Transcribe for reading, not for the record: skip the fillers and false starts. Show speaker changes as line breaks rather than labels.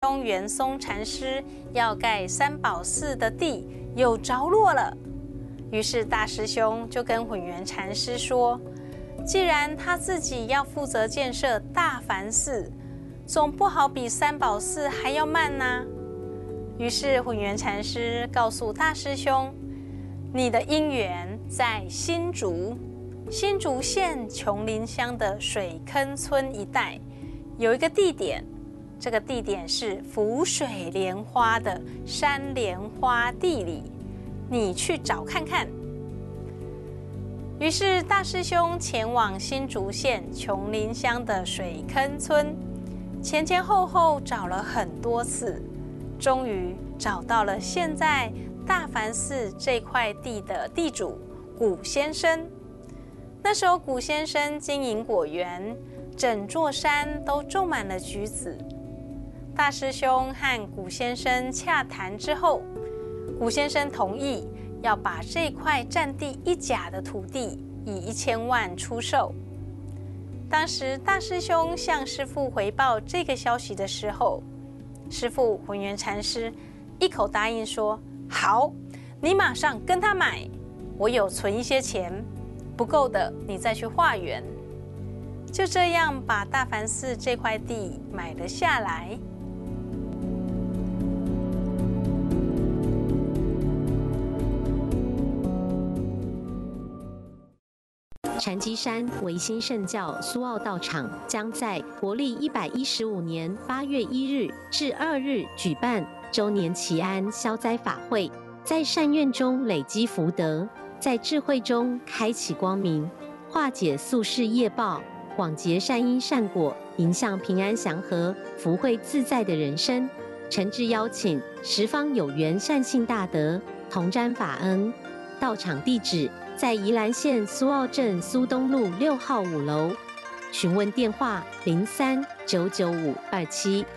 通元松禅师要盖三宝寺的地又着落了。于是大师兄就跟混元禅师说，既然他自己要负责建设大梵寺，总不好比三宝寺还要慢呐。于是混元禅师告诉大师兄，你的因缘在新竹县琼林乡的水坑村一带有一个地点，这个地点是浮水莲花的山莲花地里，你去找看看。于是大师兄前往新竹县琼林乡的水坑村，前前后后找了很多次，终于找到了现在大梵寺这块地的地主古先生。那时候古先生经营果园，整座山都种满了橘子。大师兄和古先生洽谈之后，古先生同意要把这块占地1甲的土地以1000万出售。当时大师兄向师父回报这个消息的时候，师父混元禅师一口答应说，好，你马上跟他买，我有存一些钱，不够的你再去化缘。就这样把大梵寺这块地买了下来。
禅机山维新圣教苏澳道场将在国历115年8月1日至2日举办周年祈安消灾法会，在善愿中累积福德，在智慧中开启光明，化解宿世业报，广结善因善果，迎向平安祥和、福慧自在的人生。诚挚邀请十方有缘善信大德同沾法恩。到场地址在宜兰县苏澳镇苏东路6号5楼，询问电话03-99527。